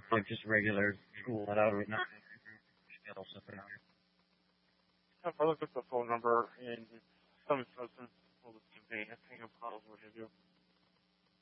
like just regular school that I would not else up around here. If I look up the phone number and some will hang up calls, what have you.